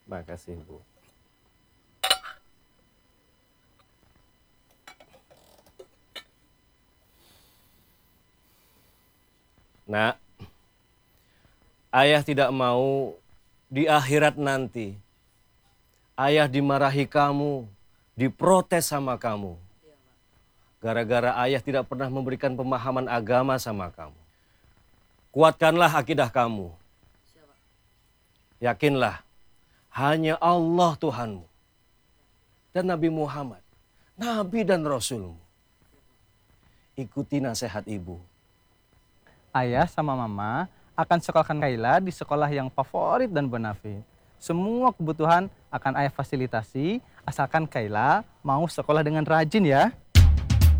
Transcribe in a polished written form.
Makasih, Bu. Nak, ayah tidak mau di akhirat nanti ayah dimarahi kamu, diprotes sama kamu. Gara-gara ayah tidak pernah memberikan pemahaman agama sama kamu. Kuatkanlah akidah kamu. Yakinlah, hanya Allah Tuhanmu dan Nabi Muhammad, Nabi dan Rasulmu. Ikuti nasihat ibu. Ayah sama mama akan sekolahkan Kaila di sekolah yang favorit dan bonafit. Semua kebutuhan akan ayah fasilitasi, asalkan Kaila mau sekolah dengan rajin ya.